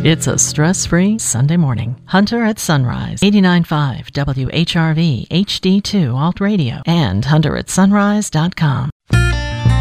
It's a stress-free Sunday morning. Hunter at Sunrise, 89.5 WHRV HD2 Alt Radio, and hunteratsunrise.com.